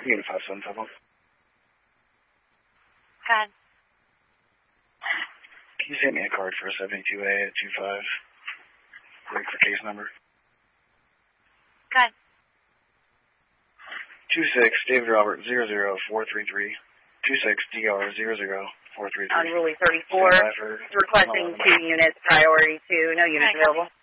Unit 575. God. Can you send me a card for a 72A at 25? Wait for case number. God. 26 David Robert 00433. 26 DR 00433. Unruly 34 is requesting 2 units, priority 2, no units available.